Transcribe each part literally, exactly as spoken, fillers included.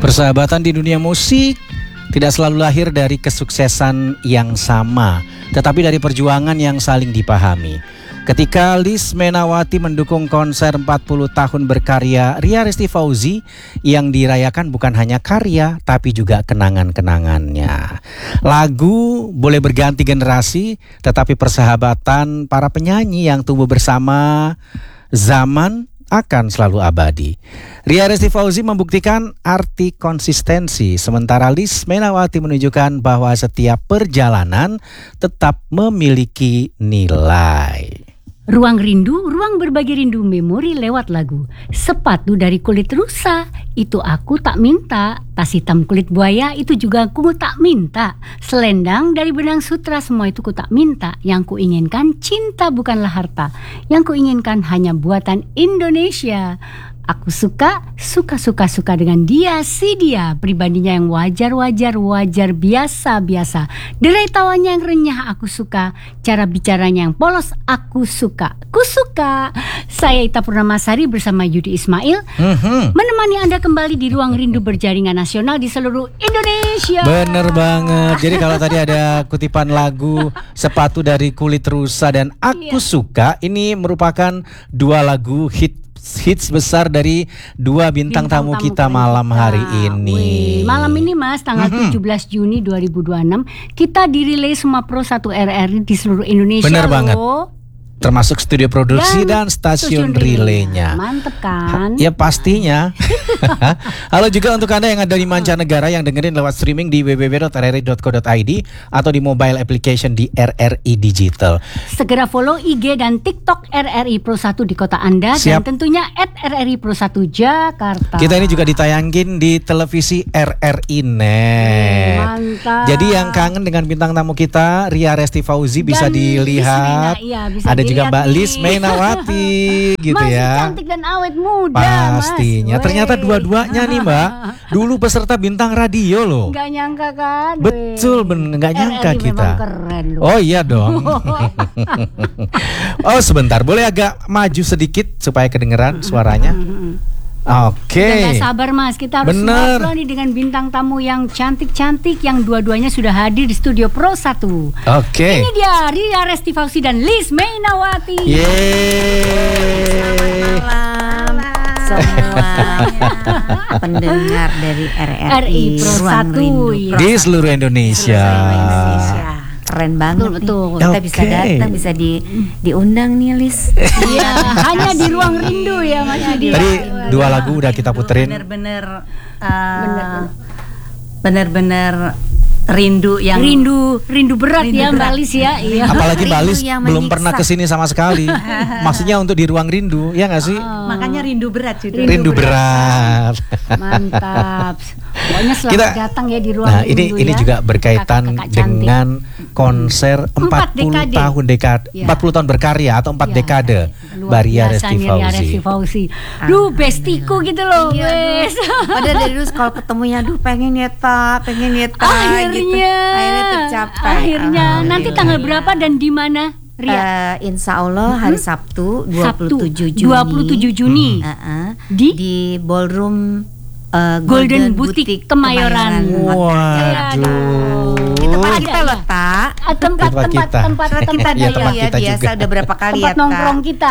Persahabatan di dunia musik tidak selalu lahir dari kesuksesan yang sama, tetapi dari perjuangan yang saling dipahami. Ketika Liz Menawati mendukung konser empat puluh tahun berkarya Ria Resti Fauzi, yang dirayakan bukan hanya karya tapi juga kenangan-kenangannya. Lagu boleh berganti generasi, tetapi persahabatan para penyanyi yang tumbuh bersama zaman akan selalu abadi. Ria Resti Fauzi membuktikan arti konsistensi, sementara Liz Menawati menunjukkan bahwa setiap perjalanan tetap memiliki nilai. Ruang rindu, ruang berbagi rindu memori lewat lagu. Sepatu dari kulit rusa, itu aku tak minta. Tas hitam kulit buaya, itu juga aku tak minta. Selendang dari benang sutra, semua itu ku tak minta. Yang ku inginkan cinta bukanlah harta. Yang ku inginkan hanya buatan Indonesia. Aku suka, suka-suka-suka dengan dia, si dia. Pribadinya yang wajar-wajar, wajar, biasa-biasa. Derai tawanya yang renyah, aku suka. Cara bicaranya yang polos, aku suka. Ku suka. Saya Ita Purnamasari bersama Yudi Ismail mm-hmm. menemani Anda kembali di Ruang Rindu Berjaringan Nasional di seluruh Indonesia. Bener banget. Jadi kalau tadi ada kutipan lagu Sepatu dari Kulit Rusa dan Aku yeah. Suka, ini merupakan dua lagu hit hits besar dari dua bintang, bintang tamu, tamu kita malam kita. hari ini. Wih, malam ini Mas, tanggal mm-hmm. tujuh belas Juni dua ribu dua puluh enam kita dirilai semua Pro satu R R I di seluruh Indonesia. Bener loh. banget. Termasuk studio produksi dan, dan stasiun relaynya. Mantep kan? Ha, ya pastinya. Halo juga untuk Anda yang ada di mancanegara yang dengerin lewat streaming di w w w dot r r i dot co dot i d atau di mobile application di R R I Digital. Segera follow I G dan TikTok R R I Pro satu di kota Anda. Siap. Dan tentunya at R R I Pro satu Jakarta. Kita ini juga ditayangin di televisi R R I Net. Mantap. Jadi yang kangen dengan bintang tamu kita Ria Resti Fauzi dan bisa dilihat. Iya, bisa ada juga Mbak Liz Menawati gitu masih ya. Masih cantik dan awet muda. Pastinya. Mas. Ternyata dua-duanya nih Mbak dulu peserta bintang radio loh. Gak nyangka kan? Betul, ben gak nyangka R R I kita. Keren loh. Oh iya dong. Oh sebentar, boleh agak maju sedikit supaya kedengeran suaranya. Oke. Okay. Gak sabar Mas, kita harus ngobrol nih dengan bintang tamu yang cantik-cantik yang dua-duanya sudah hadir di studio Pro satu. Oke. Okay. Ini dia Ria Resti Fauzi dan Liz Menawati. Yeay. Selamat malam semua pendengar dari R R I Pro satu di seluruh Indonesia. Seluruh Indonesia. Keren banget betul, betul. Kita okay. bisa datang, bisa di diundang nih Liz. Iya, hanya di Ruang Rindu ya Mas Yudi. Tadi dua lagu udah kita puterin. Bener-bener uh, bener-bener rindu yang rindu rindu berat rindu ya berat. Mbak Liz ya. Iya. Apalagi Mbak Liz belum pernah kesini sama sekali. Maksudnya untuk di Ruang Rindu, ya nggak sih? Oh. Makanya rindu berat juga. Rindu, rindu berat. berat. Mantap. Pokoknya selamat kita, datang ya di Ruang nah, Rindu. Ini ya. ini juga berkaitan kakak, kakak dengan konser empat puluh tahun dekade, ya. empat puluh tahun berkarya atau empat ya. dekade Mbak Ria Resti Fauzi. Fauzi. Duh, bestiku gitu loh, iya, padahal dari dulu kalau ketemunya duh pengen nyeta, pengen nyeta akhirnya, gitu. Akhirnya tercapai. Akhirnya nanti tanggal berapa dan di mana? Ria. Uh, insya Allah hari Sabtu dua puluh tujuh Juni. dua puluh tujuh Juni. Hmm. Uh-uh. Di di Ballroom uh, Golden, Golden Boutique Kemayoran. Waduh. Itu tempat kita loh, Tak. Tempat tempat tempat tempat kita ya, tempat ya, kita biasa juga. Udah berapa kali tempat ya, nongkrong kita.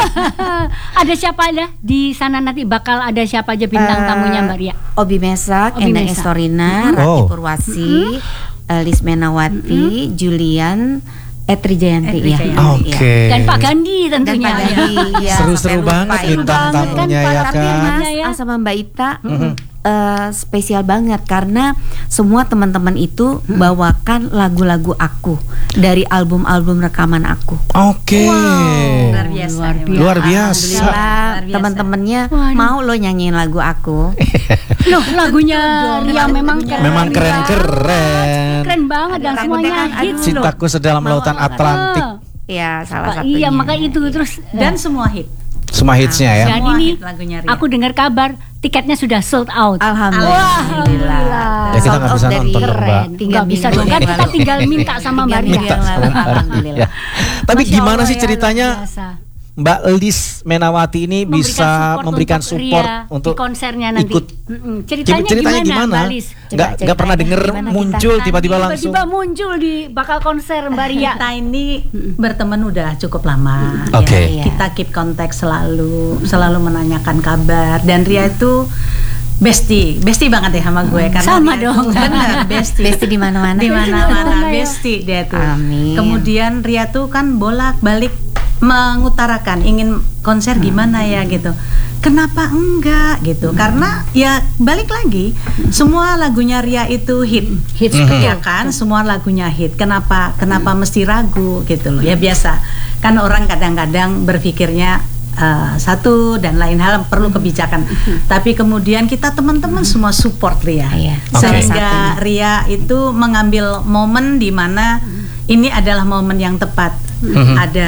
Ada siapa ada di sana nanti bakal ada siapa aja bintang uh, tamunya Mbak Ria? Obi Mesak, Obi Endang Mesak. Estorina, mm-hmm. Rati oh. Purwasi, mm-hmm. Liz Menawati, mm-hmm. Julian, Etri Jayanti ya. Oke. Okay. Dan Pak Gandhi tentunya. Dan Pak Gandhi, ya. Seru-seru banget bintang tamunya ya kan. Tapi Mas sama Mbak Ita mm-hmm. uh, spesial banget karena semua teman-teman itu hmm. bawakan lagu-lagu aku dari album-album rekaman aku. Oke. Okay. Wow. Luar biasa. Luar biasa. Luar biasa. Teman-temannya mau lo nyanyiin lagu aku. Loh, lagunya Ria memang keren. Memang keren-keren. Keren banget dan semuanya hits loh. Cintaku Sedalam Lautan Atlantik. Ya, salah satunya. Iya, maka itu terus dan semua hit. Semua hitsnya ya. Jadi nih aku dengar kabar tiketnya sudah sold out. Alhamdulillah. Alhamdulillah. Ya kita nggak bisa nonton dong Mbak. Nggak bisa dong. Kan kita tinggal minta sama Mbak Ria. Alhamdulillah. Tapi gimana sih ceritanya Mbak Lis Menawati ini Memberikan bisa support memberikan untuk support Ria untuk di konsernya nanti. ikut. Mm-mm. Ceritanya, Ceritanya gimana, gimana? Mbak Lis? Coba Nggak nggak pernah ceritanya denger gimana kita? muncul tiba-tiba langsung. Tiba-tiba muncul di bakal konser Mbak Ria. Kita ini berteman udah cukup lama. Oke. Ya. Iya. Kita keep kontak selalu, selalu menanyakan kabar. Dan Ria itu bestie, bestie banget ya sama gue. Karena Sama dia dong. itu bener bestie. Bestie di mana-mana. Di mana-mana Mana ya? bestie dia tuh. Amin. Kemudian Ria tuh kan bolak-balik mengutarakan ingin konser gimana ya gitu. Kenapa enggak gitu? Karena ya balik lagi semua lagunya Ria itu hit. Hits Mhm. Ya kan, semua lagunya hit. Kenapa kenapa mesti ragu gitu loh. Ya biasa. Kan orang kadang-kadang berpikirnya uh, satu dan lain hal perlu kebijakan. Tapi kemudian kita teman-teman semua support Ria. Iya. Sehingga Ria itu mengambil momen di mana ini adalah momen yang tepat. Mhm. Ada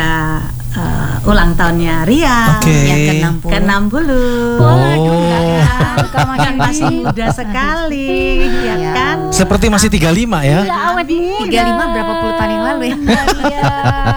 uh, ulang tahunnya Ria Oke. Yang ke enam puluh. ke enam puluh. Waduh, nggak nyangka Mas Kan masih Andi. muda sekali, ya Iya. kan? Seperti masih tiga puluh lima ya. Iya, awet muda. tiga puluh lima berapa puluh tahun yang lalu ya? Iya.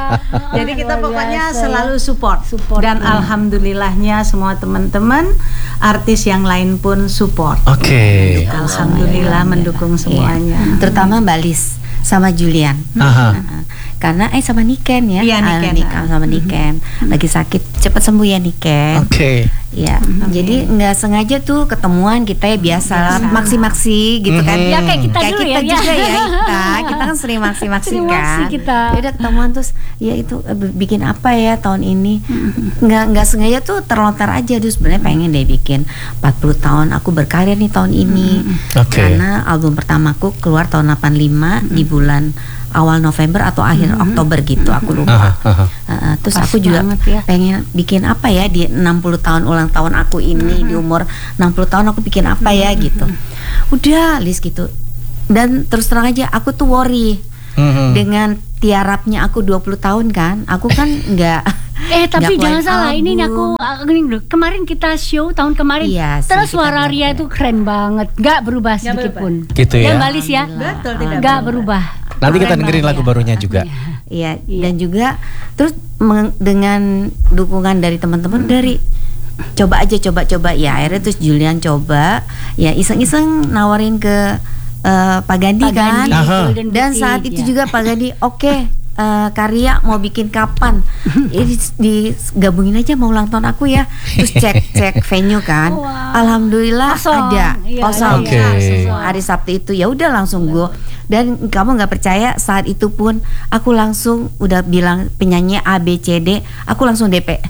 Jadi kita Luar pokoknya biasa ya. selalu support, Support, dan ya. alhamdulillahnya semua teman-teman artis yang lain pun support. Oke. Alhamdulillah mendukung semuanya. Iya. Terutama Mbak Lis sama Julian. Aha. Heeh. Karena eh sama Niken ya. Iya, Ah, Niken. Niken sama Niken. Lagi sakit, cepat sembuh ya Niken. Oke. Ya, jadi nggak sengaja tuh ketemuan kita ya biasa lah, maksi-maksi gitu kan. Mhm. Ya kayak kita Kayak dulu kita ya. juga ya. ya kita, kita kan sering maksi-maksi Sering maksi kan. kita. Ya udah ketemuan terus, ya itu eh, bikin apa ya tahun ini? Nggak nggak sengaja tuh terlontar aja, terus sebenarnya pengen deh bikin empat puluh tahun aku berkarya nih tahun ini. Oke. Karena album pertamaku keluar tahun delapan puluh lima di bulan awal November atau akhir Oktober gitu, aku lupa. Aha, aha. Uh, terus Pas aku juga banget ya. pengen bikin apa ya di enam puluh tahun ulang tahun aku ini, di umur enam puluh tahun aku bikin apa ya gitu. Udah list gitu. Dan terus terang aja aku tuh worry Mhm. dengan tiarapnya aku dua puluh tahun kan. Aku kan enggak Eh tapi nggak jangan keluarin salah, ini nih aku album. aku ini dulu. Kemarin kita show tahun kemarin. Iya sih, Terus kita suara belum Ria ya. itu keren banget, nggak berubah sedikit berubah. pun. Gitu ya. Mbak Lis ya, Betul, tidak nggak berubah. Nanti kita Keren dengerin banget lagu ya. barunya juga. Iya, Iya. dan juga terus meng- dengan dukungan dari teman-teman dari coba aja coba-coba ya akhirnya terus Julian coba ya iseng-iseng nawarin ke eh, Pak Gandhi Pak kan. Gandhi, Aha. Golden Dan Boutique, saat itu ya. juga Pak Gandhi oke eh, Karya mau bikin kapan? Jadi digabungin aja mau ulang tahun aku ya. Terus cek cek venue kan. Wow. Alhamdulillah Kosong. ada Iya, kosong. Oke. Langsung hari Sabtu itu ya udah langsung gue. Dan kamu nggak percaya saat itu pun aku langsung udah bilang penyanyi A B C D, aku langsung D P.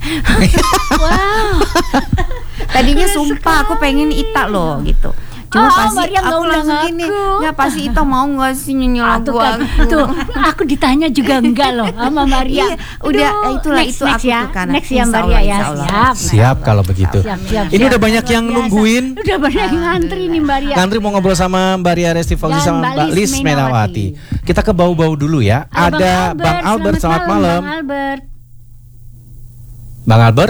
Wow. Tadinya sumpah aku pengen Ita loh gitu. Cuma Oh, pasti Maria nggak aku undang langsung gini, aku. nggak pasti Ita mau nggak sih nyanyi Ah, lagu tuh kan, aku. tuh aku ditanya juga enggak loh sama Maria. Iya, udah, Aduh, itulah, next, itu next aku ya, tuh karena next ya insya Maria Allah, ya, insya Allah. siap. Siap kalau begitu. Siap, siap, Ini siap. udah banyak yang Luar biasa. nungguin. Udah banyak yang ngantri nih Maria. Ngantri mau ngobrol sama Mbak Ria Resti Fauzi Dan sama Mbak Mbak Lis Lis Menawati. Menawati. Kita ke bau-bau dulu ya. Ada Bang Albert, selamat malam. Bang Albert. Bang Albert.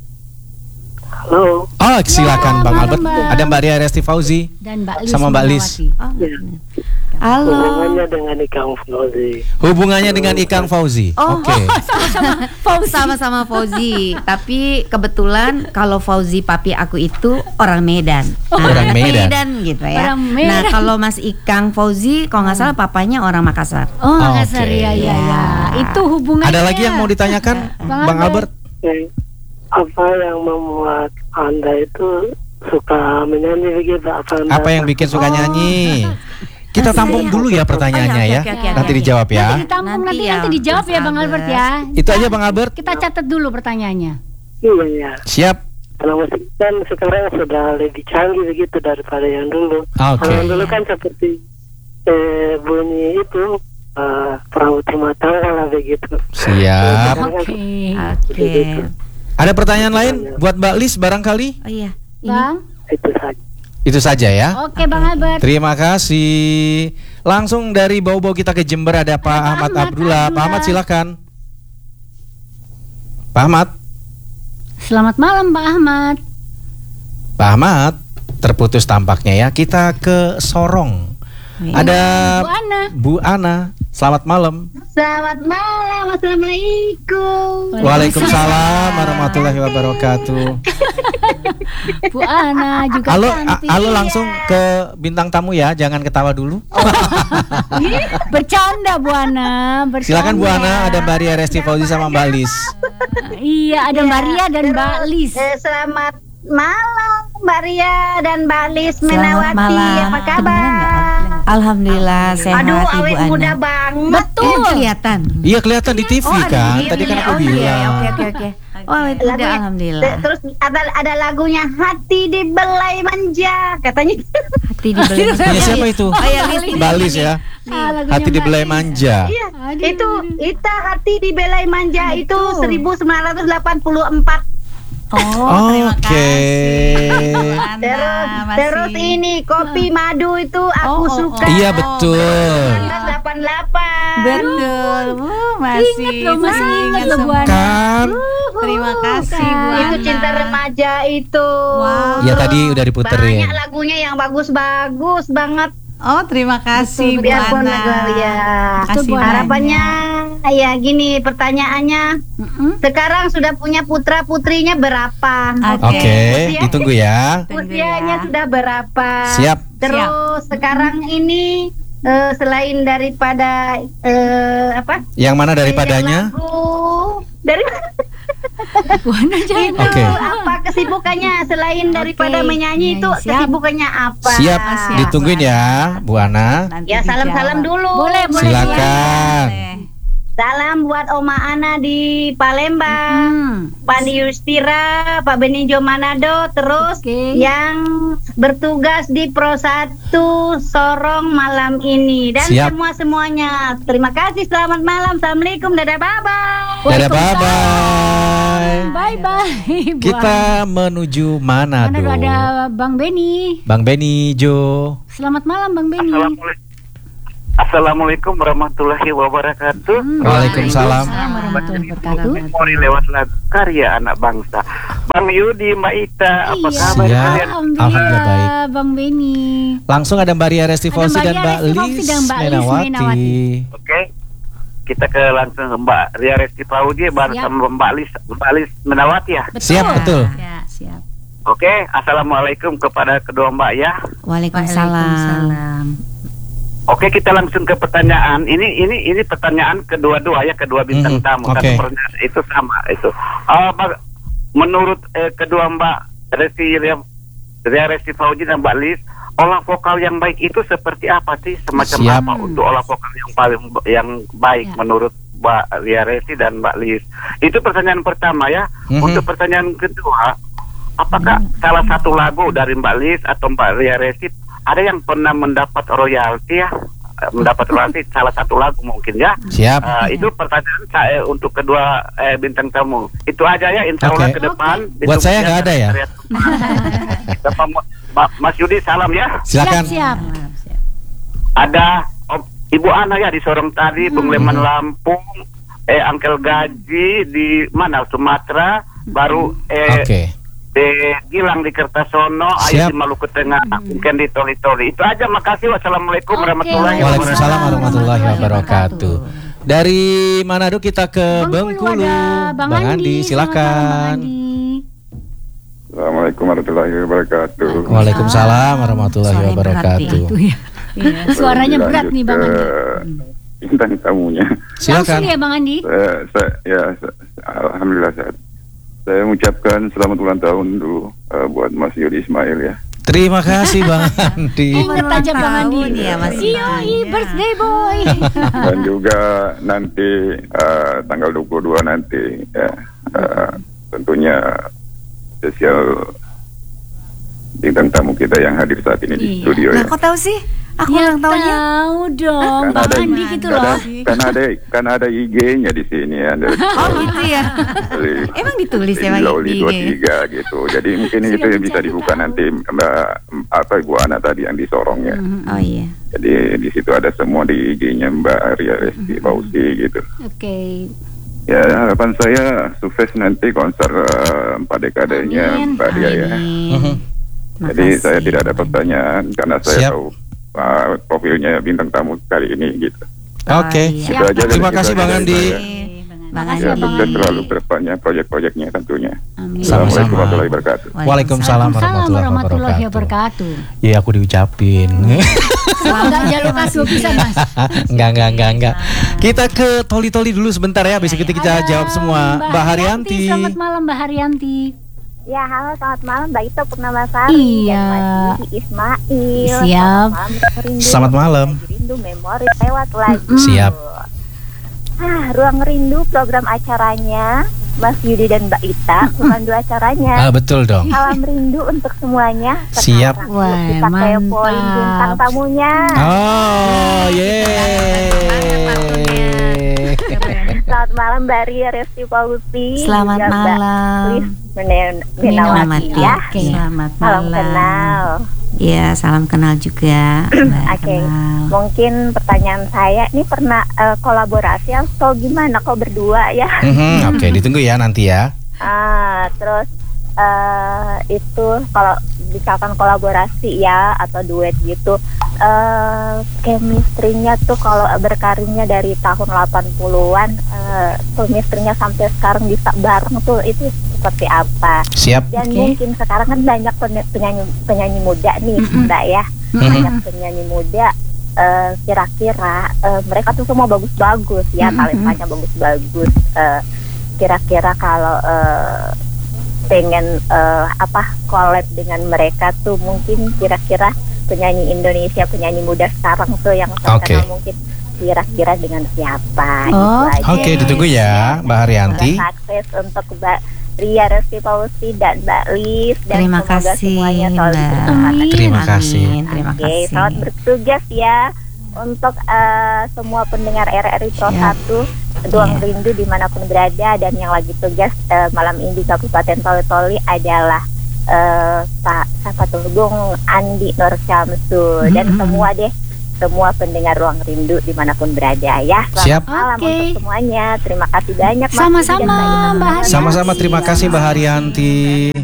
Halo, Oh, silakan Ya, Bang malam, Albert. Bang. Ada Mbak Ria Resti Fauzi. Dan Mbak Lis Sama Mbak Lis. Menawati. Oh, Ya. halo. hubungannya dengan Ikang Fauzi. Hubungannya dengan Ikang Fauzi. Oh, Oke. Fauzi sama-sama Fauzi. Tapi kebetulan kalau Fauzi papi aku itu orang Medan. Orang Medan. gitu ya. Orang Medan. Nah, kalau Mas Ikang Fauzi kalau nggak salah papanya orang Makassar. Oh, Makassar Oke. ya, ya, ya. Itu hubungannya. Ada lagi yang mau ditanyakan, Bang Bang Albert. Albert? Eh, apa yang membuat Anda itu suka menyanyi begitu? Apa, anda Apa yang bikin suka Oh. nyanyi? Kita tampung dulu ya pertanyaannya Oh, ya. oke, oke, oke, Nanti oke. dijawab ya. Nanti ditampung, nanti, Nanti nanti, ya, dijawab Mas ya Bang Albert ya. Itu aja Bang Albert. Kita catat dulu pertanyaannya. Iya, ya. Siap. Karena musik kan sekarang sudah lebih canggih begitu daripada yang dulu. Oke. Kalau yang dulu kan seperti eh, bunyi itu eh, perahu rumah tangga lah begitu. Siap. Oke. Oke. Ada pertanyaan lain buat Mbak Lis barangkali? Oh iya. Ini Bang. Itu saja. Itu saja ya. Oke Bang Albert. Terima kasih. Langsung dari bau-bau kita ke Jember ada Pak Ada Ahmad Ahmad Abdullah. Pak Abdullah. Ahmad silakan. Pak Ahmad. Selamat malam Pak Ahmad. Pak Ahmad terputus tampaknya ya. Kita ke Sorong. Ada Bu Ana. Bu Ana. Selamat malam. Selamat malam, assalamualaikum. Waalaikumsalam warahmatullahi wabarakatuh. Bu Ana juga Halo, a- cantik. halo langsung ke bintang tamu ya, jangan ketawa dulu. Bercanda Bu Ana. Bercanda. Silakan Bu Ana, ada Mbak Ria Resti Fauzi sama Mbak Lis. Iya, ada Mbak Ria dan Mbak Lis. Eh, selamat malam Mbak Ria dan Mbak Lis Selamat Menawati. malam. Apa kabar? Alhamdulillah sehat Aduh, Ibu awet Ana. muda banget. Betul. Eh, kelihatan. Iya kelihatan di T V Oh, ada kan, di T V. tadi kan aku Oh, iya, bilang. Oke oke oke. Oh, awet muda Lagunya- alhamdulillah. Terus ada ada lagunya Hati Dibelai Manja katanya. Hati dibeli. Punya siapa itu? Oh ya, Lis. Mbak Lis ya. Ah, lagunya Hati Mbak dibelai Lis. manja. Iya, Aduh, itu aduh. Ita Hati Dibelai Manja itu seribu sembilan ratus delapan puluh empat. Oh, terima Oke. kasih. Bu Ana, Terus masih- terus ini kopi madu itu aku Oh, oh, suka. oh. Iya betul. seribu sembilan ratus delapan puluh delapan. Betul. Uh, masih Ingat loh, masih ingat loh, Bu semua. Ana. Kan? Terima kasih Bu Ana. Itu cinta remaja itu. Wow. Ya tadi udah diputerin. Banyak lagunya yang bagus-bagus banget. Oh, terima kasih Bu Biarpun Ana. lagu ya. Kasih Bu Ana. Harapannya ya gini pertanyaannya. Mm-mm. Sekarang sudah punya putra putrinya berapa? Oke. Oke, Usia- ditunggu ya. Tunggu Usianya ya. sudah berapa? Siap. Terus sekarang ini eh, selain daripada eh, apa? Yang mana daripadanya? Lagu dari Bu Ana jangan. itu Oke. apa kesibukannya selain daripada Oke. menyanyi itu Siap. kesibukannya apa? Siap, Siap. ditungguin ya, Bu Ana. Nanti Ya salam-salam dijawab. dulu. Boleh, boleh. Silakan. Boleh. Salam buat Oma Ana di Palembang, Hmm. Pak Andi Yustira, Pak Benijo Manado, terus Oke. yang bertugas di Pro satu Sorong malam ini dan Siap. semua semuanya. Terima kasih, selamat malam, assalamualaikum, dadah, bye bye. Dadah, bye-bye. Bye bye. Kita menuju Mana Manado. ada Bang Beni. Bang Beni Jo. Selamat malam Bang Beni. Assalamualaikum. Assalamualaikum warahmatullahi wabarakatuh. Hmm. Waalaikumsalam. Warahmatullahi wabarakatuh. Memori lewat lagu karya anak bangsa. Bang Yudi, Mbak Ita, apa Iya. kabar Siap. kalian? Alhamdulillah, Alhamdulillah baik. Bang Beni. Langsung ada Mbak Ria Resti Ada Fauzi Mbak dan Ria Mbak Resti Fauzi Lis dan Mbak Lis Menawati. Menawati. Oke. Kita ke langsung ke Mbak Ria Resti Fauzi bersama Mbak Lis, Mbak Lis Menawati ya. Siap, betul. Ya, siap. Oke, assalamualaikum kepada kedua Mbak ya. Waalaikumsalam. Waalaikumsalam. Oke, kita langsung ke pertanyaan. Ini ini ini pertanyaan kedua-dua ya, kedua bintang Mhm, tamu. oke. Karena pertanyaan itu sama itu. Uh, Mbak- menurut eh, kedua Mbak Resti Ria Ria Resti Fauzi dan Mbak Lis, olah vokal yang baik itu seperti apa sih? Semacam Siap. apa untuk olah vokal yang paling yang baik Ya. menurut Mbak Ria Resti dan Mbak Lis? Itu pertanyaan pertama ya. Mhm. Untuk pertanyaan kedua, apakah salah satu lagu dari Mbak Lis atau Mbak Ria Resti ada yang pernah mendapat royalti ya? Eh, Mendapat royalti salah satu lagu mungkin ya. Siap. Eh, itu pertanyaan saya untuk kedua eh, bintang tamu. Itu aja ya, insya Allah Oke. ke depan. Buat saya nggak ada ya? Bapak Ma- Mas Yudi salam ya. Silakan. Siap, siap. Ada Om- Ibu Ana ya di Sorong tadi, Bung Leman Lampung, eh Angkel Gaji di mana Sumatera, baru eh Oke. di Gilang di Kertasono, Siap. Ayu di Maluku Tengah, mungkin di Toli Toli. Itu aja, makasih. Wassalamualaikum Oke, warahmatullahi Waalaikumsalam wabarakatuh. warahmatullahi wabarakatuh. Dari Manado kita ke Bengkulu. ada Bang, Bang Andi, Andi, selamat malam, Bang silakan. Andi. Assalamualaikum warahmatullahi wabarakatuh. Waalaikumsalam warahmatullahi Suaranya berat wabarakatuh. Itu ya. Suaranya Lanjut berat nih Bang ke Andi. bintang tamunya. Langsung Silakan. ya Bang Andi. Saya, saya, ya, saya, alhamdulillah sehat. Saya mengucapkan selamat ulang tahun dulu eh, buat Mas Yudi Ismail ya. Terima kasih Bang Andi. Ingat aja Bang Andi. Tahun ya, Mas Iya, Andi. birthday boy. Dan juga nanti eh, tanggal dua puluh dua nanti ya, eh, tentunya spesial bintang tamu kita yang hadir saat ini di Iya. studio Nah, ya. kok tahu sih? Aku Ya ulang tahunnya. tahu dong, Kan Bang ada- Andi gitu kan loh. ada, kan ada kan ada I G-nya di sini ya. Dari, Oh, gitu ya. dari, Emang ditulis dari emang Loli di dua I G? tiga gitu. Jadi mungkin Sudah itu yang bisa mencari dibuka tahu. nanti Mbak apa Ibu Ana tadi yang di Sorong ya. Oh iya. Jadi di situ ada semua di I G-nya Mbak Ria Resti Fauzi gitu. Oke. Ya harapan saya sukses nanti konser eh, empat dekadenya Amin. Mbak Ria ya. Amin. Mhm. Jadi Makasih. saya tidak ada pertanyaan karena saya Siap. tahu uh, profilnya bintang tamu kali ini gitu. Oke. iya. Itu aja dari- Terima itu kasih aja Bang dari Andi. saya. Bang Ya, Andi. sukses selalu ke depannya proyek-proyeknya tentunya. Amin. Sama-sama. Assalamualaikum warahmatullahi wabarakatuh. Waalaikumsalam Assalamualaikum warahmatullahi warahmatullahi wabarakatuh. wabarakatuh. Ya aku diucapin. Enggak jalur kado bisa Mas. Enggak, enggak, enggak, enggak. Kita ke Toli-Toli dulu sebentar ya, habis itu kita jawab semua. Mbak Haryanti. Selamat malam Mbak Haryanti. Ya, halo, selamat malam Mbak Ito Purnamasari Iya. dan Mas Didi Ismail. Siap. Selamat malam, Rindu. Selamat malam. Lagi Rindu memori lewat lagu. Siap. Ah, Ruang Rindu program acaranya Mas Yudi dan Mbak Ita, pemandu acaranya. Ah, betul dong. Salam rindu untuk semuanya. Siap. Sekarang Wah, kita kepoin mantap. bintang tamunya. Oh, yeay. Selamat malam Mbak Ria Resti Pausi. Selamat juga Mbak malam. Lis Menen- Minawati. Minawati ya. Oke. Selamat Salam malam. kenal. Ya, salam kenal juga. Mbak Oke, kenal. mungkin pertanyaan saya ini pernah eh, kolaborasi atau gimana kok berdua ya? Mhm, Oke, ditunggu ya nanti ya. Ah, terus eh itu kalau misalkan kolaborasi ya atau duet gitu, eh chemistry-nya tuh kalau berkarirnya dari tahun delapan puluhan, eh chemistry-nya sampai sekarang bisa bareng tuh itu seperti apa? Siap. Dan Oke. mungkin sekarang kan banyak pen- penyanyi penyanyi muda nih, Mbak ya, banyak penyanyi muda. eh, kira-kira eh, mereka tuh semua bagus-bagus ya, talentanya bagus-bagus. Eh, kira-kira kalau eh, pengen eh, apa collab dengan mereka tuh mungkin kira-kira penyanyi Indonesia, penyanyi muda sekarang tuh yang terkenal Oke. mungkin kira-kira dengan siapa? Oh, Itu aja. Oke, ditunggu ya, Mbak Haryanti. Sukses untuk Mbak Ria Resti Pausi dan Mbak Lis dan Terima semoga kasih, semuanya selalu Mbak. bersemangat. Amin. Terima kasih. Amin, terima Oke, kasih. selamat bertugas ya untuk eh, semua pendengar R R I Pro Siap. satu Ruang Iya. Rindu dimanapun berada, dan yang lagi tugas eh, malam ini di Kabupaten Toli-Toli adalah eh, Pak siapa tuh Bung Andi Nur Syamsul dan semua deh semua pendengar Ruang Rindu dimanapun berada ya. Selamat Siap. malam Oke. untuk semuanya. Terima kasih banyak Mas Sama-sama, Didi dan Mbak Ita. Mbak Haryanti. Sama-sama, terima kasih Mbak Haryanti.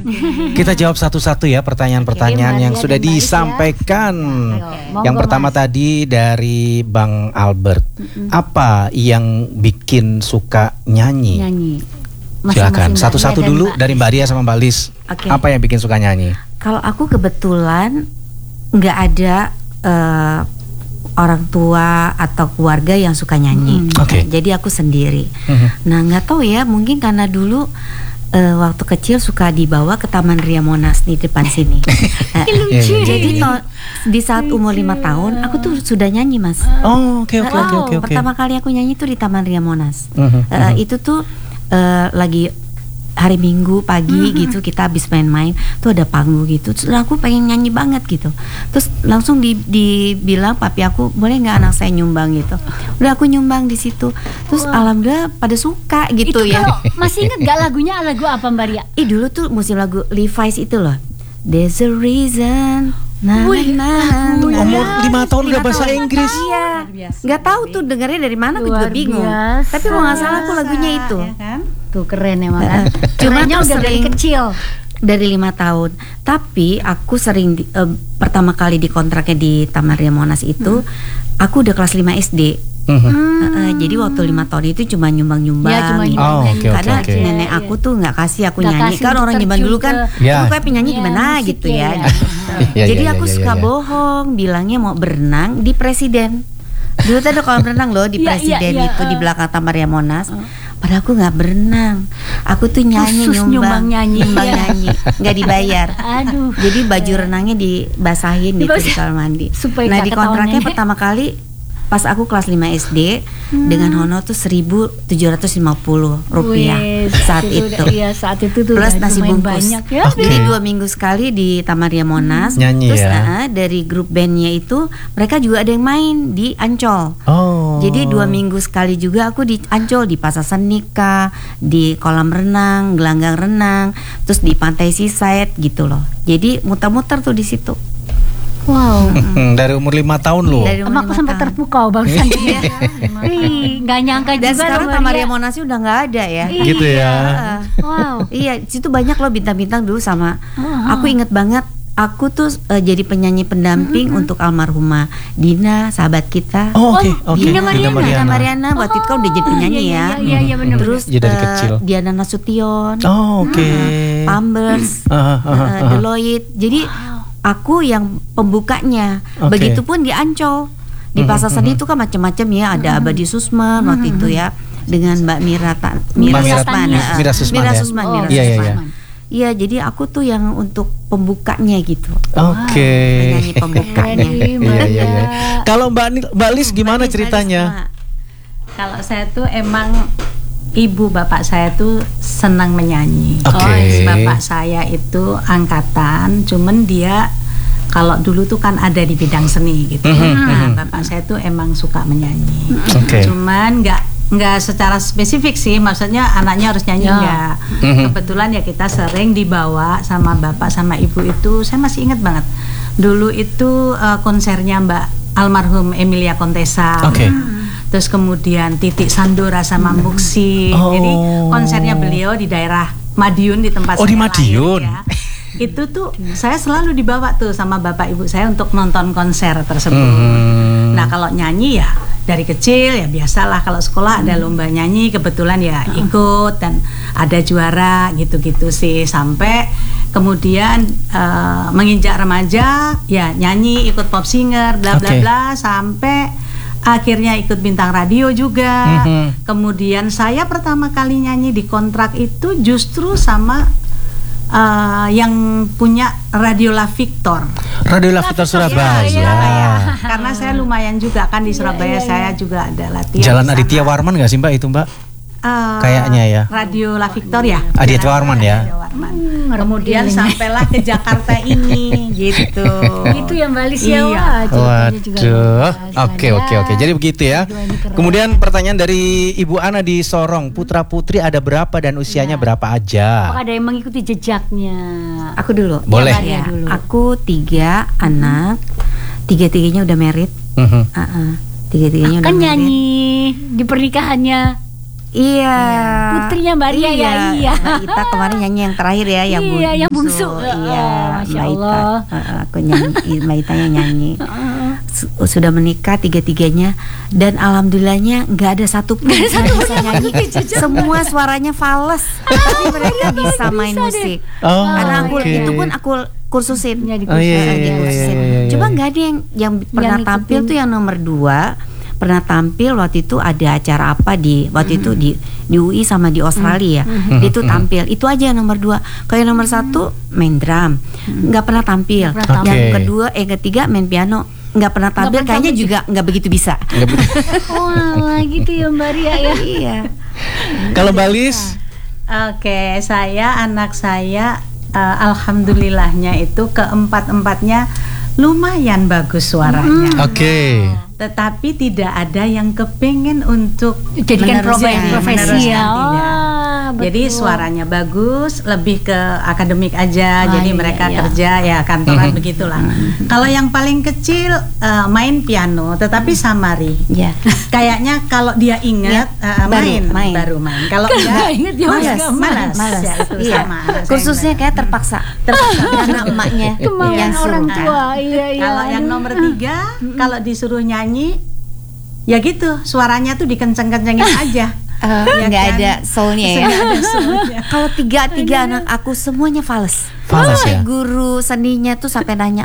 Kita jawab satu-satu ya pertanyaan-pertanyaan Oke, yang Mbak sudah Ria dan Mbak Lis ya. disampaikan. Monggo, Yang pertama Mas. tadi dari Bang Albert. Apa yang bikin suka nyanyi? Nyanyi. Silakan, Masing-masing satu-satu Mbak Ria dan dulu Mbak dari Mbak Ria sama Mbak Lis. Oke. Apa yang bikin suka nyanyi? Kalau aku kebetulan nggak ada eh, orang tua atau keluarga yang suka nyanyi. Hmm, oke. Jadi aku sendiri. Mhm. Nah, nggak tahu ya, mungkin karena dulu eh, waktu kecil suka dibawa ke Taman Ria Monas di depan sini. Eh, Iya, iya, iya. Jadi to- di saat umur lima tahun aku tuh sudah nyanyi, Mas. Oh, oke oke oke Wow, oke oke. Pertama kali aku nyanyi tuh di Taman Ria Monas. Mhm, Eh, itu tuh eh, lagi hari Minggu pagi gitu, kita habis main-main tuh ada panggung gitu, terus aku pengen nyanyi banget gitu, terus langsung di, dibilang papi aku, boleh nggak anak saya nyumbang gitu. Udah aku nyumbang di situ, terus alhamdulillah pada suka gitu Itu ya. kalau masih inget gak lagunya, lagu apa Mbak Ria? Ih, dulu tuh musim lagu Levi's itu loh, There's a Reason. Nah, Wih, nah, lagunya. nah. Umur lima tahun udah Lima bahasa tahun. Inggris. Iya, nggak tahu tuh dengarnya dari mana, aku juga Luar bingung. biasa. Tapi kalau nggak salah aku lagunya itu. Ya kan? Tuh keren emang kan. Cuma Kerennya tuh udah dari sering- kecil. dari lima tahun. Tapi aku sering di- eh, pertama kali dikontraknya di Taman Ria Monas itu, aku udah kelas lima S D. Mhm. Eh, eh, jadi waktu lima tahun itu cuma nyumbang-nyumbang. Ya, cuma gitu. Oh, oke, oke, Karena oke. nenek Iya, aku tuh nggak kasih aku Nggak nyanyi. kasih Kan untuk orang zaman terjun dulu kan, ke- Ya. aku kayak penyanyi Ya, gimana musik gitu ya, ya. ya. Ya, Jadi ya, aku ya, ya, suka ya. bohong, bilangnya mau berenang di Presiden. Dulu tuh ada kolam renang loh di Iya, Presiden iya, iya, itu di eh. belakang Taman Ria Monas. Padahal aku nggak berenang, aku tuh nyanyi Khusus nyumbang nyanyi. nyumbang Iya. nyanyi, nggak dibayar. Aduh. Jadi baju renangnya dibasahin gitu di Dibasah- kamar mandi. supaya Nah, nggak di ketahuan kontraknya nenek. pertama kali pas aku kelas lima S D dengan honor tuh seribu tujuh ratus lima puluh rupiah Wih, saat itu itu. udah- Iya, saat itu tuh Plus udah nasi lumayan bungkus. banyak ya. Oke. Jadi dua minggu sekali di Taman Ria Monas. Nyanyi Terus ya. nah, dari grup bandnya itu mereka juga ada yang main di Ancol. Oh. Jadi dua minggu sekali juga aku di Ancol, di Pasar Senika, di kolam renang, gelanggang renang, terus di pantai Seaside gitu loh. Jadi muter-muter tuh di situ. Wow. Hmm, dari umur lima tahun loh. Dari Emang aku umur lima sampai tahun. terpukau barusan. Ih, nggak nyangka Dan juga sekarang loh, Taman Mbak Ria Ria. Monas udah nggak ada ya. Gitu ya. Heeh. Wow. Iya, situ banyak loh bintang-bintang dulu sama. Aku inget banget aku tuh uh, jadi penyanyi pendamping mm-hmm. untuk almarhumah Dina, sahabat kita. Oh, oke, okay, oke. Okay. Dina Mariana. Dina Mariana, Mariana waktu itu kan udah jadi penyanyi iya, ya. Iya, iya, iya benar. Terus ya, dari uh, kecil. Diana Nasution. Oh, oke. Okay. Uh, Pampers, uh, uh, uh, uh, Deloitte. Jadi aku yang pembukanya. Okay. Begitupun di Ancol. Di Pasar Seni itu kan macam-macam ya. Ada Abadi Susman waktu itu ya. Dengan Mbak Mira Ta- Mira, Mira Susman, Mira, Mira Susman, Mira ya? Susman, Oh, Mira iya, iya, Susman. iya. Iya, jadi aku tuh yang untuk pembukanya gitu. Oke. Okay. Penyanyi pembukanya. Iya, iya, iya. Kalau Mbak Mbak Lis gimana Mbak Lis, ceritanya? Mbak Lis, Kalau saya tuh emang ibu bapak saya tuh senang menyanyi. Oke. Oh, bapak saya itu angkatan, cuman dia kalau dulu tuh kan ada di bidang seni gitu. Mm-hmm. Nah, bapak saya tuh emang suka menyanyi. Oke. Cuman nggak nggak secara spesifik sih, maksudnya anaknya harus nyanyi Ya. nggak. Mhm. Kebetulan ya kita sering dibawa sama bapak sama ibu itu, saya masih ingat banget. Dulu itu uh, konsernya Mbak almarhum Emilia Contessa. Oke. Terus kemudian Titik Sandora sama Muksi. Oh. Jadi konsernya beliau di daerah Madiun di tempat Oh, di saya Madiun. lahir, ya. Itu tuh saya selalu dibawa tuh sama bapak ibu saya untuk nonton konser tersebut. Hmm. Nah, kalau nyanyi ya dari kecil ya biasalah, kalau sekolah ada lomba nyanyi kebetulan ya ikut dan ada juara gitu-gitu sih, sampai kemudian uh, menginjak remaja ya nyanyi ikut pop singer bla bla Oke. bla sampai akhirnya ikut bintang radio juga. Mhm. Kemudian saya pertama kali nyanyi di kontrak itu justru sama uh, yang punya Radio La Victor. Radio La Victor Surabaya. Surabaya. Karena saya lumayan juga kan di Surabaya, saya juga ada latihan. Jalan di sana. Aditya Warman nggak sih Mbak itu Mbak? Eh, Kayaknya ya. Radio La Victor ya. Aditya Warman ya. Aditya Warman. Kemudian sampailah ke Jakarta ini gitu. Itu yang Mbak Lis ya. Iya. Wah, ceritanya juga Waduh. luar biasa. Oke, oke, oke. Jadi begitu ya. Aduh, ini keren. Kemudian pertanyaan dari Ibu Ana di Sorong, putra putri ada berapa dan usianya berapa aja? Apakah ada yang mengikuti jejaknya? Aku dulu. Boleh. Ya, Ya, dulu. aku tiga anak, tiga-tiganya udah married. Mhm. Uh-uh. Tiga-tiganya udah Kan married. nyanyi di pernikahannya. Iya. Putrinya Mbak Ria ya, iya. Mbak Ita kemarin nyanyi yang terakhir ya, yang Iya, yang bungsu. Iya, Oh, Masya Mbak Ita. Allah. Uh, aku nyanyi, Mbak Ita yang nyanyi. Su- Sudah menikah tiga-tiganya dan alhamdulillahnya nggak ada satu pun yang bisa nyanyi. Semua suaranya fals, tapi mereka bisa main musik. Oh, Karena aku oke. itu pun aku kursusin. Ya, Oh, iya, iya, iya, Dikursusin. iya, iya, iya. Coba nggak ada yang yang pernah Yang tampil ngikutin. tuh yang nomor dua. Pernah tampil waktu itu ada acara apa di waktu itu di di U I sama di Australia. Dia itu tampil. Itu aja yang nomor dua. Kalau yang nomor satu main drum, nggak pernah tampil. Nggak pernah Yang tampil. kedua, eh ketiga main piano, nggak pernah tampil. pernah Kayaknya tampil juga nggak begitu bisa. Nggak begitu. Wah, gitu ya Mbak Ria ya. Iya. Kalau Mbak Lis? Oke, saya anak saya uh, alhamdulillahnya itu keempat-empatnya lumayan bagus suaranya. Oke. Tetapi tidak ada yang kepengen untuk Jadikan Meneruskan, profesi, profesi meneruskan, ya. tidak. Wah, Jadi betul. suaranya bagus, lebih ke akademik aja. Ah, jadi iya, mereka iya. kerja ya kantoran Mhm. begitulah. Kalau yang paling kecil uh, main piano, tetapi samari. Ya. Kayaknya kalau dia ingat uh, baru main, main. baru main. Kalau Nggak enggak ingat, ya, malas, nggak malas, Malas. Ya, itu Iya. sama. anak saya Kursusnya yang kayak terpaksa, terpaksa karena emaknya Kemauan yang orang suruh. tua. Iya, iya. Kalau yang Aduh. nomor tiga, kalau disuruh nyanyi, ya gitu, suaranya tuh dikenceng-kencengin aja. Eh, Ya nggak kan? ada soulnya ya. Nggak ada soulnya. Kalau tiga tiga anak aku semuanya fals. Fals Sampai ya? guru seninya tuh sampai nanya,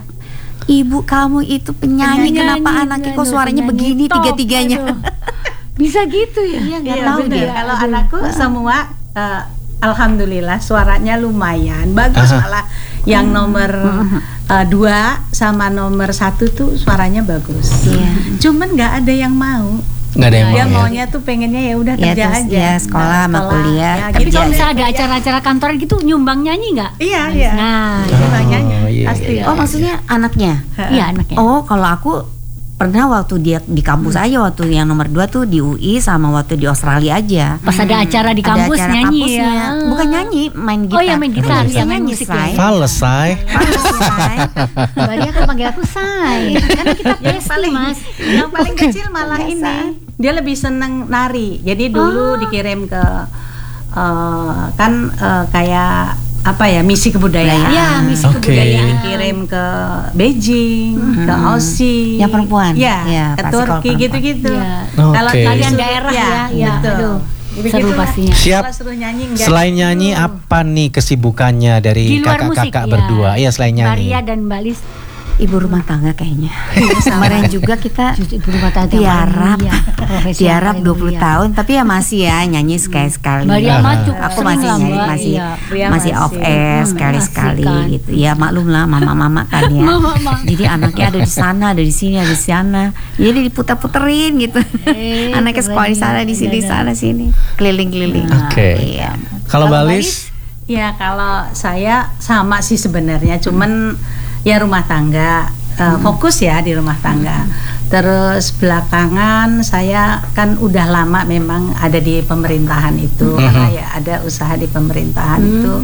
ibu kamu itu penyanyi, Penyanyi, kenapa anaknya kok aduh, suaranya penyanyi begini top, tiga-tiganya? aduh. Bisa gitu ya? Iya, nggak Iya tahu benar. dia. Kalau Aduh. anakku semua eh, alhamdulillah suaranya lumayan bagus. Aha. Malah yang nomor eh, dua sama nomor satu tuh suaranya bagus. Iya. Cuman nggak ada yang mau. Nggak ada yang Dia mau ya? maunya tuh pengennya ya udah Ya, kerja terus aja. ya, sekolah sama Sekolah, kuliah, ya, Tapi gitu. kalau misalnya ada acara-acara kantoran gitu nyumbang nyanyi nggak? Iya iya. Nah, Nyumbang nyanyi, Oh, iya, pasti. iya, Oh, maksudnya anaknya? iya anaknya. Oh, kalau aku pernah waktu dia di kampus aja, waktu yang nomor dua tuh di U I sama waktu di Australia aja. Pas ada acara di Ada kampus acara nyanyi kampusnya. ya. Bukan nyanyi, main gitar. Oh ya main gitar, Bisa ya main nyanyi, musik Say. ya. Fals, say. Fals, Say. Mbak Ria kan panggil aku Say. Karena kita yang pasti paling mas. yang paling kecil malah ini dia lebih seneng nari. Jadi dulu dikirim ke eh, kan eh, kayak apa ya misi kebudayaan. Ya, misi Oke. kebudayaan. Dikirim ke Beijing, ke Aussie. Yang perempuan? Ya, Ya, ke pasti kalau Turki perempuan. gitu-gitu. Ya. Kalau Oke. tarian Tarian daerah ya, ya, betul. aduh, Begitu seru lah. pastinya. Siap. Kalau suruh nyanyi enggak. Selain nyanyi apa nih kesibukannya dari Di luar musik kakak-kakak ya. berdua? Iya, selain nyanyi. Maria dan Mbak Lis Ibu rumah tangga kayaknya. Kemarin juga kita justru ibu rumah tangga tiarap, Maria, profesi tiarap yang dua puluh mulia. tahun, tapi ya masih ya nyanyi sekali-sekali. Maria Ah. mah cukup Aku sering masih lah, nyanyi, Mbak. masih Iya. Iya, masih masih. off air Hmm, sekali-sekali asik kan. gitu. Ya maklum lah mama-mama kan ya. Mama-mama. Jadi anaknya ada di sana, ada di sini, ada di sana. Jadi diputer-puterin gitu. Eh, Anaknya sekolah di sana, di sini, di sana, sini, keliling-keliling. Oke. Iya. Kalau Mbak Kalau Mbak Lis? Ya kalau saya sama sih sebenarnya, cuman ya rumah tangga, eh, fokus ya di rumah tangga. Terus belakangan saya kan udah lama memang ada di pemerintahan itu, karena ya ada usaha di pemerintahan itu,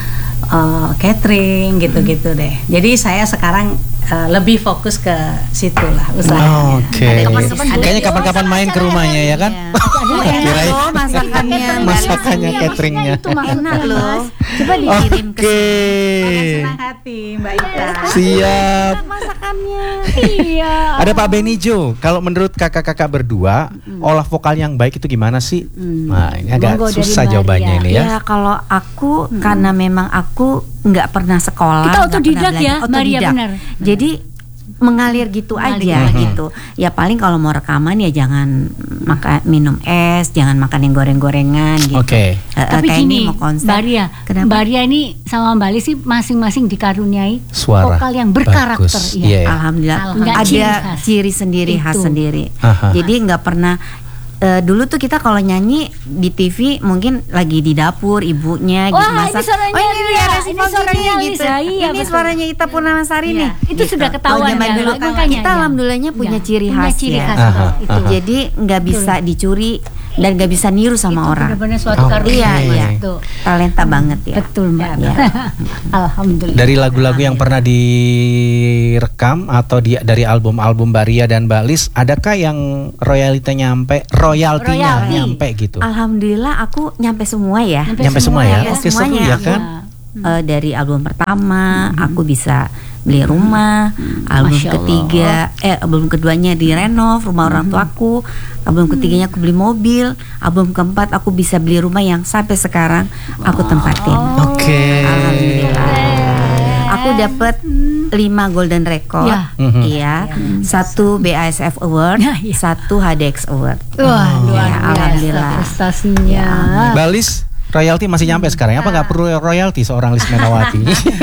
eh, catering gitu-gitu deh. Jadi saya sekarang eh, lebih fokus ke situ lah usahanya. Oke. Ada kapan-kapan boleh Kayaknya dong, kapan-kapan main ke rumahnya ya kan? Kirain Loh, masakannya masakannya Iya, cateringnya. maksudnya itu maksudnya, enak loh. Mas. Coba dikirim ke Oke. Senang hati Mbak Ita. Siap. masakannya. Iya. Ada Pak Benijo. Kalau menurut kakak-kakak berdua, olah vokal yang baik itu gimana sih? Nah, ini agak Monggo dari susah Maria. jawabannya ini ya. Ya kalau aku karena memang aku nggak pernah sekolah, Kita nggak otodidak pernah ya, belajar, Maria, otodidak. benar. Jadi mengalir gitu Mengalir. aja Mhm. gitu. Ya paling kalau mau rekaman ya jangan makan minum es, jangan makan yang goreng-gorengan gitu. Oke. Eh, eh, Tapi kayak gini, ini mau konser. Mbak Ria, Kenapa? Mbak Ria ini sama Mbak Lis sih masing-masing dikaruniai Suara vokal yang berkarakter. bagus. Iya. Iya. Alhamdulillah, Alhamdulillah. ada Ciri khas. ciri sendiri khas Itu. sendiri. Aha. Jadi nggak pernah eh, dulu tuh kita kalau nyanyi di T V mungkin lagi di dapur ibunya gitu Wah, masak. ini suaranya oh ini Ria, Resi ini Fogini suaranya gitu. Lisa, iya, ini betul. suaranya Ita Purnamasari Iya. nih. Itu sudah ketahuan Kalau zaman ya, dulu makanya kita ya. alhamdulillahnya punya Ya, ciri punya khas ciri ya. khas Aha, Mbak, itu. aha. Jadi nggak bisa dicuri dan nggak bisa niru sama Itu orang. benar-benar suatu Oke. karunia. Iya, iya. Betul. Talenta banget ya. Betul, Mbak. Ya. Alhamdulillah. Dari lagu-lagu yang pernah direkam atau di, dari album-album Mbak Ria dan Mbak Lis, adakah yang royaltinya nyampe, royaltinya Royalti. nyampe gitu? Alhamdulillah aku nyampe semua ya. Nyampe semua ya? ya, Oke, seru semuanya. ya kan? Eh, dari album pertama aku bisa beli rumah, album Masya Allah. ketiga eh album keduanya direnov rumah orang tuaku, album ketiganya aku beli mobil, album keempat aku bisa beli rumah yang sampai sekarang aku tempatin. Oke. Alhamdulillah. Aku dapat lima golden record, Ya. Mhm. iya, satu B A S F Award, Ya, ya. satu H D X Award. Wah, luar Ya, biasa alhamdulillah. prestasinya. Mbak Lis, royalti masih nyampe sekarang? Apa nggak perlu royalti seorang Lis Menawati?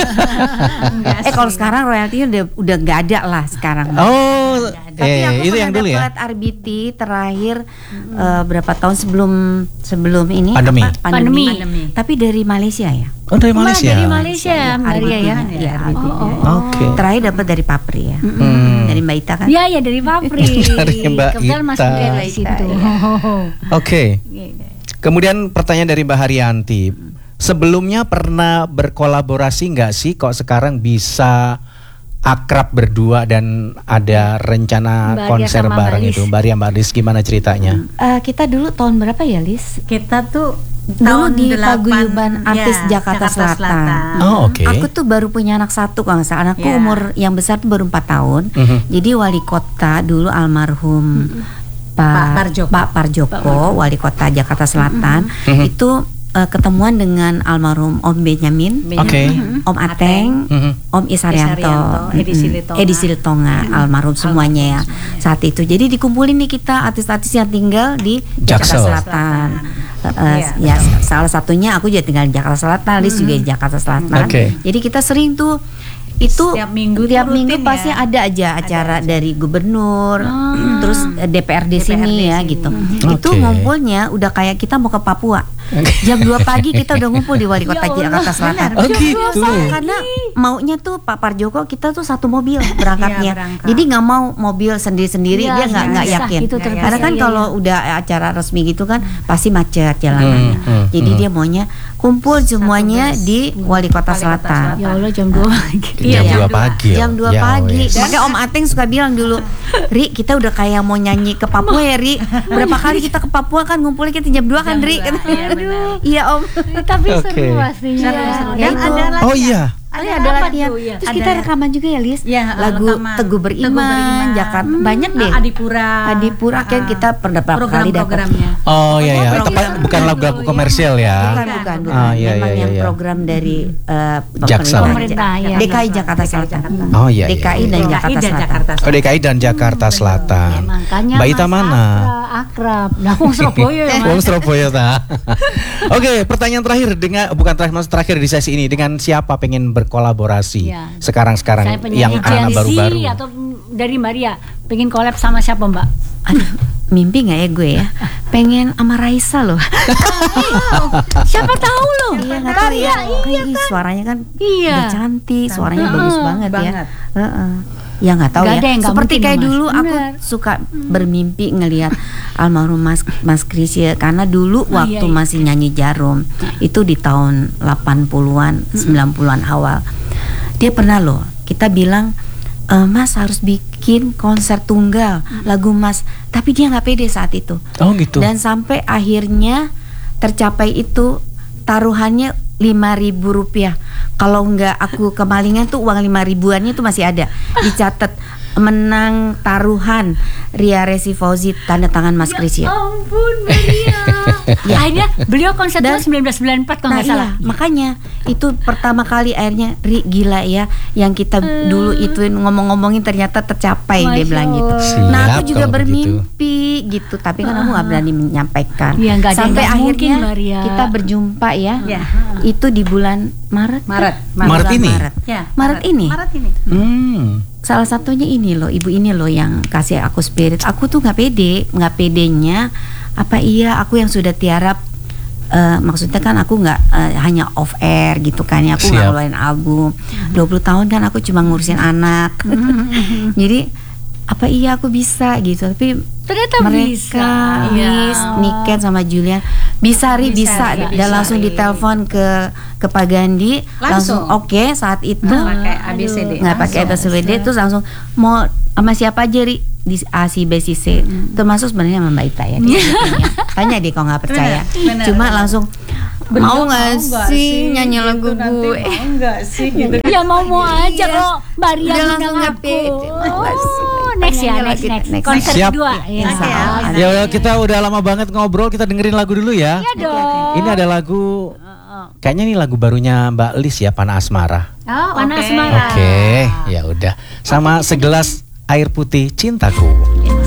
Eh kalau sekarang royaltinya udah udah nggak ada lah sekarang. Oh, Tapi eh, aku itu pernah yang dulu ya? dapat R B T terakhir eh, berapa tahun sebelum sebelum ini Pandemi. apa? pandemi. Pandemi. Tapi dari Malaysia ya. Oh, dari Malah Malaysia. dari Malaysia, Mbak Ria ya. Iya, R B T. Oh, oh, oh. Oke. Terakhir dapat dari Papri ya. Hmm. Dari Mbak Ita kan. Iya, ya dari Papri. Dari Mbak Kebetulan masuk Ita. dari Mbak Ita, situ. iya. Oke. Kemudian pertanyaan dari Mbak Haryanti. Sebelumnya pernah berkolaborasi nggak sih kok sekarang bisa akrab berdua dan ada rencana Mbak Ria konser sama Mbak bareng Lis. itu? Mbak Ria, Mbak Lis gimana ceritanya? Eh, kita dulu tahun berapa ya, Lis? Kita tuh Dulu tahun di delapan, Paguyuban Artis ya, Jakarta Selatan. Oh, oke. Aku tuh baru punya anak satu kalau nggak salah. Anakku Ya. umur yang besar tuh baru empat tahun. Mhm. Jadi wali kota dulu almarhum Pak Pak Parjoko. Pak Parjoko, wali kota Jakarta Selatan, Mhm. itu eh, ketemuan dengan almarhum Om Benyamin, Oke. Om Ateng, Mhm. Om Isarianto, Isarianto, Edi Mhm. Silitonga. Edi Silitonga, almarhum semuanya ya saat itu. Jadi dikumpulin nih kita artis-artis yang tinggal di Jakarta Jaksel. Selatan. Eh, eh, Iya. ya salah satunya aku juga tinggal di Jakarta Selatan, Lis juga di Jakarta Selatan. Oke. Jadi kita sering tuh itu Setiap minggu tiap tuh minggu rutin pasti ya. ada aja acara dari gubernur, terus eh, D P R D D P R D sini ya sini. gitu. Oke. Itu ngumpulnya udah kayak kita mau ke Papua. Jam dua pagi kita udah ngumpul di wali kota Ya Allah, Jakarta Selatan. Oh gitu. Karena maunya tuh Pak Parjoko kita tuh satu mobil berangkatnya. Iya, berangkat. Jadi nggak mau mobil sendiri-sendiri, Iya, dia nggak nggak susah yakin. gitu terpaksa. Karena kan Iya, kalau iya. udah acara resmi gitu kan pasti macet jalanannya. Hmm, hmm, Jadi hmm. dia maunya kumpul semuanya bus. di Wali Kota Wali Kota Selatan. Selatan. Ya Allah jam dua pagi. Jam Iya, dua jam pagi. Jam dua Ya pagi. wes. Makanya Om Ateng suka bilang dulu, Ri kita udah kayak mau nyanyi ke Papua ya Ri. Berapa kali kita ke Papua kan ngumpulnya kita jam dua kan Ri. Jam dua, iya, benar. Iya Om. Tapi Oke. seru pastinya. Seru, seru. Ya Dan itu. ada lagi Oh iya. Ada, Ada ada apa latihan. tuh, ya? Terus Ada kita ya? rekaman juga ya Lis. Ya, Lagu rekaman. Teguh Beriman, Teguh Beriman. Jakarta banyak deh. Adipura. Adipura kan kita pernah berapa kali dapat. Program-programnya. Oh iya ya, Program. tepat bukan lagu-lagu komersial Bukan, ya. bukan, bukan. Ah, iya, Memang iya, yang iya. program dari eh, Jaksel. Pemerintah, ya. D K I Jakarta Selatan. Oh iya. D K I iya. dan D K I Jakarta dan Selatan. Jakarta Oh D K I dan Jakarta Selatan. Ya, makanya Mbak Ita Mas mana? Akrab, akrab. Nah, wong Surabaya ya, Mas. Wong Surabaya ta. Oke, pertanyaan terakhir dengan bukan terakhir mas terakhir di sesi ini, dengan siapa pengen berkolaborasi Iya. sekarang-sekarang Saya penyanyi yang anak Gen Z baru-baru? atau dari Maria pengen collab sama siapa Mbak? Aduh, mimpi nggak ya gue ya? Pengen sama Raisa loh. Siapa tahu loh. Iya nggak tahu ya. Iya kan. Suaranya kan Iya. udah cantik, suaranya Heeh, bagus banget, banget. ya. Heeh. Ya nggak tahu Nggak ya. ada yang nggak Seperti mungkin kayak loh, Mas. dulu aku Bener. suka bermimpi ngelihat almarhum Mas Mas Krisya karena dulu Oh, waktu iya, iya. masih nyanyi Jarum itu di tahun delapan puluhan, sembilan puluhan awal. Dia pernah loh, kita bilang e, Mas harus bikin konser tunggal lagu Mas, tapi dia nggak pede saat itu. Oh gitu. Dan sampai akhirnya tercapai itu taruhannya lima ribu rupiah. Kalau nggak aku kemalingan tuh uang lima ribuannya tuh masih ada. Dicatat menang taruhan Ria Resi Fauzi tanda tangan Mas Krisya. Ampun Maria. Akhirnya beliau konser Dan- tahun sembilan belas sembilan puluh empat kalau Nah nggak salah. iya, makanya itu pertama kali akhirnya Ri gila ya yang kita dulu itu ngomong-ngomongin ternyata tercapai dia Masya bilang gitu. Allah. Nah aku Siap juga kalau bermimpi gitu, tapi kan aku nggak berani menyampaikan. Iya, nggak ada yang Sampai nggak akhirnya mungkin, Maria. kita berjumpa ya. Ya. Itu di bulan Maret. Maret. Bulan Maret ini? Maret. Ya, Maret ini? Maret ini. Hmm. Salah satunya ini loh, ibu ini loh yang kasih aku spirit. Aku tuh nggak pede, nggak pedenya. Apa iya aku yang sudah tiarap? eh, maksudnya kan aku nggak eh, hanya off air gitu kan ya. Aku nggak Siap. ngeluarin album. dua puluh tahun kan aku cuma ngurusin anak. Jadi apa iya aku bisa gitu. Tapi Ternyata mereka, bisa. Miss, Iya. Niken sama Julian bisa Ri bisa, Bisa, Ri, dan bisa, langsung Ri. ditelepon ke ke Pak Gandhi langsung, Langsung. oke saat itu Nggak pakai A B C D. nggak pakai A B C D terus langsung mau sama siapa aja Ri di A C B C C termasuk sebenarnya sama Mbak Ita ya dia bikinnya. Tanya deh kalau nggak percaya. Benar, benar, Cuma benar. langsung Beliau mau nggak sih nyanyi gitu lagu nanti, gue. mau nggak sih gitu. Ya mau mau aja Iya. kok Maria Udah undang langsung nggak aku. pede. Oh, next ya, Penyanyi next lagi, next. next. Konser Siap. kedua. Ya. Insya Allah. Ya udah, kita udah lama banget ngobrol, kita dengerin lagu dulu ya. Iya dong. Ini ada lagu, kayaknya ini lagu barunya Mbak Lis ya, Panah Asmara. Oh, Panah Oke. Asmara. Oke, ya udah. Sama segelas air putih cintaku.